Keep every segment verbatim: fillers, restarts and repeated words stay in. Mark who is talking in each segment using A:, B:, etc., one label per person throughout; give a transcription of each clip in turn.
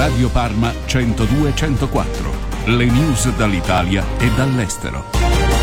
A: Radio Parma centodue centoquattro. Le news dall'Italia e dall'estero.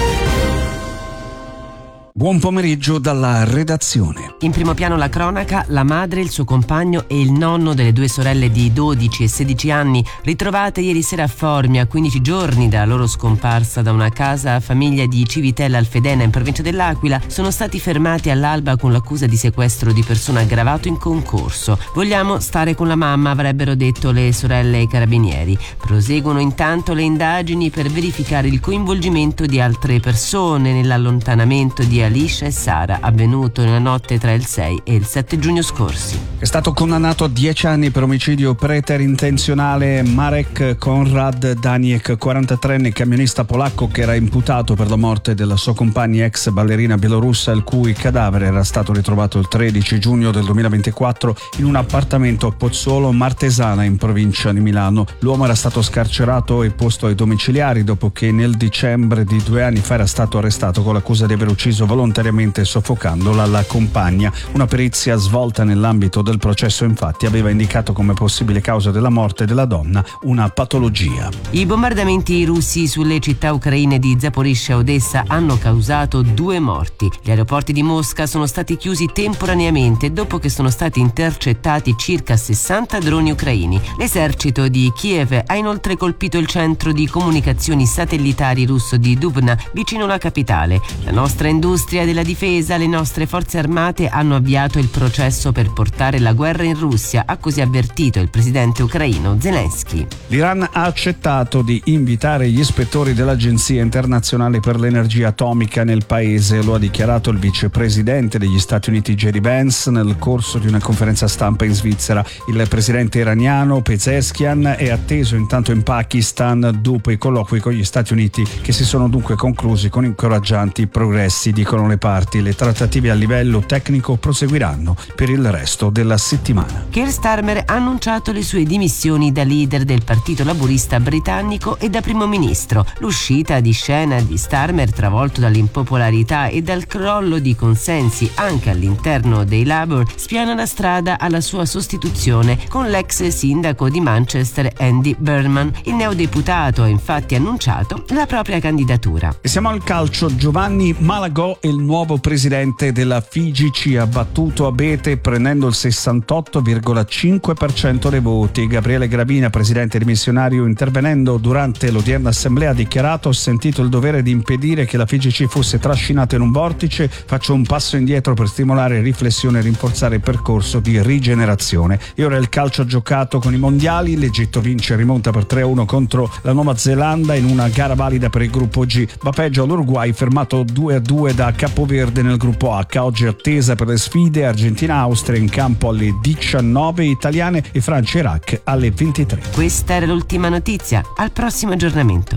B: Buon pomeriggio dalla redazione.
C: In primo piano la cronaca, la madre, il suo compagno e il nonno delle due sorelle di dodici e sedici anni ritrovate ieri sera a Formia, a quindici giorni dalla loro scomparsa da una casa famiglia di Civitella Alfedena in provincia dell'Aquila, sono stati fermati all'alba con l'accusa di sequestro di persona aggravato in concorso. Vogliamo stare con la mamma, avrebbero detto le sorelle ai carabinieri. Proseguono intanto le indagini per verificare il coinvolgimento di altre persone nell'allontanamento di Alicia e Sara, avvenuto nella notte tra il sei e il sette giugno scorsi.
B: È stato condannato a dieci anni per omicidio preterintenzionale Marek Konrad Daniek, quarantatreenne camionista polacco che era imputato per la morte della sua compagna ex ballerina bielorussa, il cui cadavere era stato ritrovato il tredici giugno del duemilaventiquattro in un appartamento a Pozzuolo Martesana in provincia di Milano. L'uomo era stato scarcerato e posto ai domiciliari dopo che nel dicembre di due anni fa era stato arrestato con l'accusa di aver ucciso volontariamente soffocandola la compagna. Una perizia svolta nell'ambito del processo infatti aveva indicato come possibile causa della morte della donna una patologia.
C: I bombardamenti russi sulle città ucraine di Zaporizhzhia e Odessa hanno causato due morti. Gli aeroporti di Mosca sono stati chiusi temporaneamente dopo che sono stati intercettati circa sessanta droni ucraini. L'esercito di Kiev ha inoltre colpito il centro di comunicazioni satellitari russo di Dubna, vicino alla capitale. La nostra industria della difesa, le nostre forze armate hanno avviato il processo per portare la guerra in Russia, ha così avvertito il presidente ucraino Zelensky.
B: L'Iran ha accettato di invitare gli ispettori dell'Agenzia internazionale per l'energia atomica nel paese, lo ha dichiarato il vicepresidente degli Stati Uniti J D Vance nel corso di una conferenza stampa in Svizzera. Il presidente iraniano Pezeshkian è atteso intanto in Pakistan dopo i colloqui con gli Stati Uniti, che si sono dunque conclusi con incoraggianti progressi, dicono le parti. Le trattative a livello tecnico proseguiranno per il resto della settimana.
C: Keir Starmer ha annunciato le sue dimissioni da leader del Partito Laburista britannico e da primo ministro. L'uscita di scena di Starmer, travolto dall'impopolarità e dal crollo di consensi anche all'interno dei Labour, spiana la strada alla sua sostituzione con l'ex sindaco di Manchester Andy Burnham. Il neodeputato ha infatti annunciato la propria candidatura.
B: E siamo al calcio. Giovanni Malagò è il nuovo presidente della F I G C, ha battuto Abete prendendo il sessantotto virgola cinque per cento dei voti. Gabriele Gravina, presidente dimissionario, intervenendo durante l'odierna assemblea, ha dichiarato: ho sentito il dovere di impedire che la F I G C fosse trascinata in un vortice, faccio un passo indietro per stimolare riflessione e rinforzare il percorso di rigenerazione. E ora il calcio giocato con i mondiali. L'Egitto vince e rimonta per tre a uno contro la Nuova Zelanda in una gara valida per il gruppo G. Va peggio all'Uruguay, fermato due a due da Capoverde nel gruppo H. Oggi attesa per le sfide Argentina-Austria in campo alle diciannove, italiane e Francia-Iraq alle ventitré.
C: Questa era l'ultima notizia, al prossimo aggiornamento.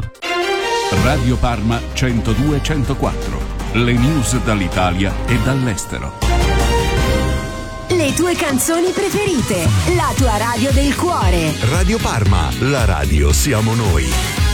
A: Radio Parma centodue centoquattro. Le news dall'Italia e dall'estero.
D: Le tue canzoni preferite, la tua radio del cuore.
E: Radio Parma, la radio siamo noi.